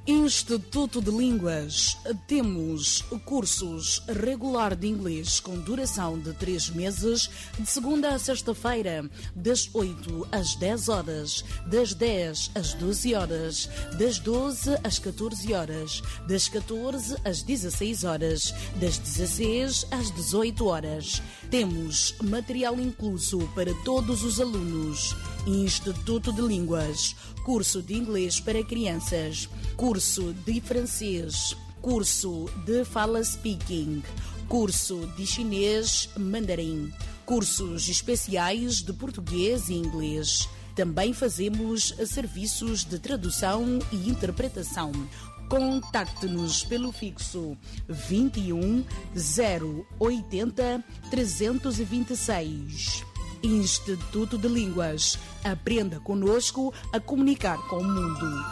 Instituto de Línguas. Temos cursos regular de inglês com duração de 3 meses, de segunda a sexta-feira, das 8 às 10 horas, das 10 às 12 horas, das 12 às 14 horas, das 14 às 16 horas, das 16 às 18 horas. Temos material incluso para todos os alunos. Instituto de Línguas. Curso de inglês para crianças, curso de francês, curso de fala speaking, curso de chinês mandarim, cursos especiais de português e inglês. Também fazemos serviços de tradução e interpretação. Contacte-nos pelo fixo 21 080 326. Instituto de Línguas. Aprenda conosco a comunicar com o mundo.